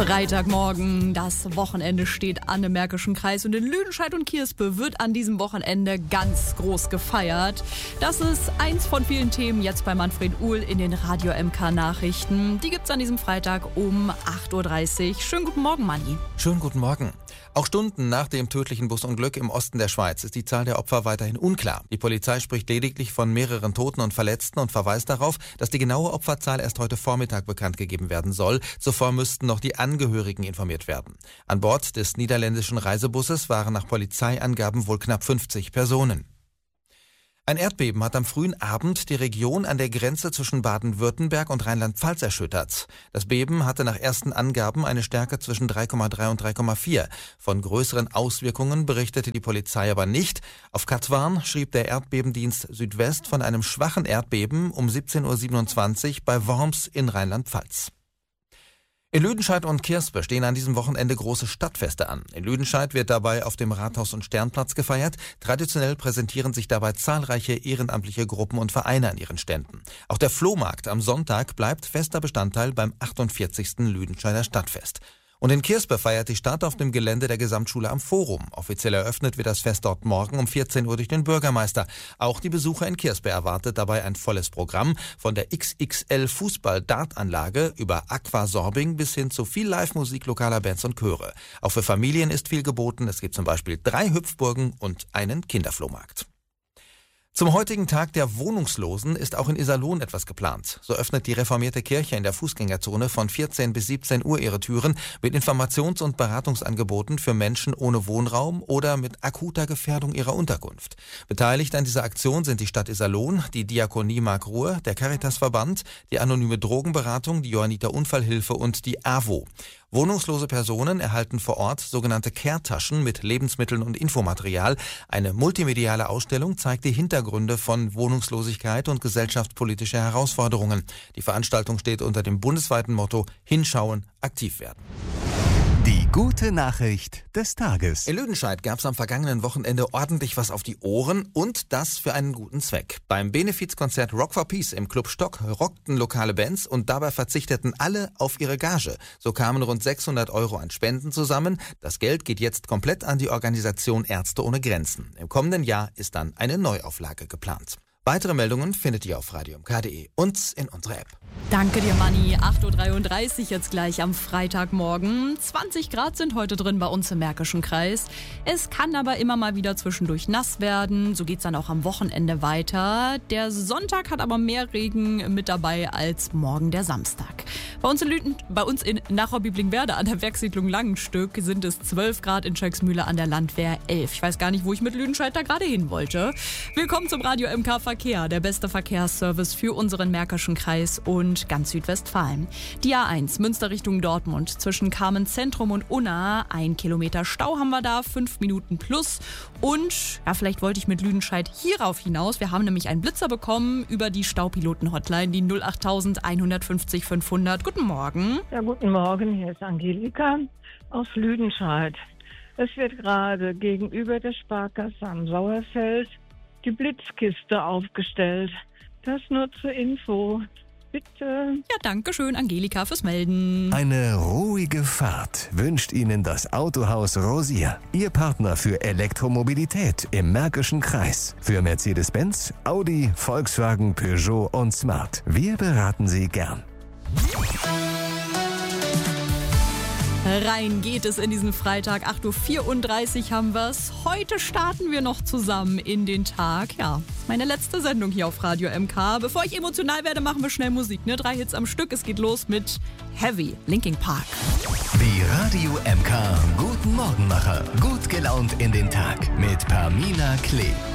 Freitagmorgen, das Wochenende steht an im Märkischen Kreis und in Lüdenscheid und Kierspe wird an diesem Wochenende ganz groß gefeiert. Das ist eins von vielen Themen jetzt bei Manfred Uhl in den Radio MK Nachrichten. Die gibt's an diesem Freitag um 8.30 Uhr. Schönen guten Morgen, Manni. Schönen guten Morgen. Auch Stunden nach dem tödlichen Busunglück im Osten der Schweiz ist die Zahl der Opfer weiterhin unklar. Die Polizei spricht lediglich von mehreren Toten und Verletzten und verweist darauf, dass die genaue Opferzahl erst heute Vormittag bekannt gegeben werden soll. Zuvor müssten noch die Angehörigen informiert werden. An Bord des niederländischen Reisebusses waren nach Polizeiangaben wohl knapp 50 Personen. Ein Erdbeben hat am frühen Abend die Region an der Grenze zwischen Baden-Württemberg und Rheinland-Pfalz erschüttert. Das Beben hatte nach ersten Angaben eine Stärke zwischen 3,3 und 3,4. Von größeren Auswirkungen berichtete die Polizei aber nicht. Auf Katwan schrieb der Erdbebendienst Südwest von einem schwachen Erdbeben um 17.27 Uhr bei Worms in Rheinland-Pfalz. In Lüdenscheid und Kierspe stehen an diesem Wochenende große Stadtfeste an. In Lüdenscheid wird dabei auf dem Rathaus- und Sternplatz gefeiert. Traditionell präsentieren sich dabei zahlreiche ehrenamtliche Gruppen und Vereine an ihren Ständen. Auch der Flohmarkt am Sonntag bleibt fester Bestandteil beim 48. Lüdenscheider Stadtfest. Und in Kierspe feiert die Stadt auf dem Gelände der Gesamtschule am Forum. Offiziell eröffnet wird das Fest dort morgen um 14 Uhr durch den Bürgermeister. Auch die Besucher in Kierspe erwartet dabei ein volles Programm. Von der XXL Fußball-Dartanlage über Aquasorbing bis hin zu viel Live-Musik lokaler Bands und Chöre. Auch für Familien ist viel geboten. Es gibt zum Beispiel 3 Hüpfburgen und einen Kinderflohmarkt. Zum heutigen Tag der Wohnungslosen ist auch in Iserlohn etwas geplant. So öffnet die reformierte Kirche in der Fußgängerzone von 14 bis 17 Uhr ihre Türen mit Informations- und Beratungsangeboten für Menschen ohne Wohnraum oder mit akuter Gefährdung ihrer Unterkunft. Beteiligt an dieser Aktion sind die Stadt Iserlohn, die Diakonie Markruhe, der Caritasverband, die Anonyme Drogenberatung, die Johanniter Unfallhilfe und die AWO. Wohnungslose Personen erhalten vor Ort sogenannte Care-Taschen mit Lebensmitteln und Infomaterial. Eine multimediale Ausstellung zeigt die Hintergründe von Wohnungslosigkeit und gesellschaftspolitische Herausforderungen. Die Veranstaltung steht unter dem bundesweiten Motto Hinschauen, aktiv werden. Die gute Nachricht des Tages. In Lüdenscheid gab es am vergangenen Wochenende ordentlich was auf die Ohren und das für einen guten Zweck. Beim Benefizkonzert Rock for Peace im Club Stock rockten lokale Bands und dabei verzichteten alle auf ihre Gage. So kamen rund 600 € an Spenden zusammen. Das Geld geht jetzt komplett an die Organisation Ärzte ohne Grenzen. Im kommenden Jahr ist dann eine Neuauflage geplant. Weitere Meldungen findet ihr auf radiomk.de und in unserer App. Danke dir, Manni. 8.33 Uhr jetzt gleich am Freitagmorgen. 20 Grad sind heute drin bei uns im Märkischen Kreis. Es kann aber immer mal wieder zwischendurch nass werden. So geht's dann auch am Wochenende weiter. Der Sonntag hat aber mehr Regen mit dabei als morgen der Samstag. Bei uns in Nachau-Bieblingwerda an der Werksiedlung Langenstück sind es 12 Grad, in Schöcksmühle an der Landwehr 11. Ich weiß gar nicht, wo ich mit Lüdenscheid da gerade hin wollte. Willkommen zum Radio MK Verkehr, der beste Verkehrsservice für unseren Märkischen Kreis und ganz Südwestfalen. Die A1 Münster Richtung Dortmund zwischen Carmen Zentrum und Unna. 1 Kilometer Stau haben wir da, 5 Minuten plus. Und ja, vielleicht wollte ich mit Lüdenscheid hierauf hinaus. Wir haben nämlich einen Blitzer bekommen über die Staupiloten-Hotline, die 08000 150 500. Guten Morgen. Ja, guten Morgen, hier ist Angelika aus Lüdenscheid. Es wird gerade gegenüber der Sparkasse am Sauerfeld die Blitzkiste aufgestellt. Das nur zur Info. Bitte. Ja, danke schön, Angelika, fürs Melden. Eine ruhige Fahrt wünscht Ihnen das Autohaus Rosier. Ihr Partner für Elektromobilität im Märkischen Kreis. Für Mercedes-Benz, Audi, Volkswagen, Peugeot und Smart. Wir beraten Sie gern. Rein geht es in diesen Freitag. 8.34 Uhr haben wir es. Heute starten wir noch zusammen in den Tag. Ja, meine letzte Sendung hier auf Radio MK. Bevor ich emotional werde, machen wir schnell Musik. 3 Hits am Stück. Es geht los mit Heavy, Linkin Park. Die Radio MK Guten Morgenmacher. Gut gelaunt in den Tag mit Pamina Klee.